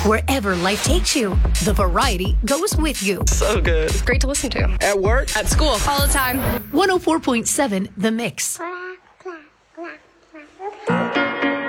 Wherever life takes you, the variety goes with you. So good. Great to listen to. At work. At school. All the time. 104.7 The Mix.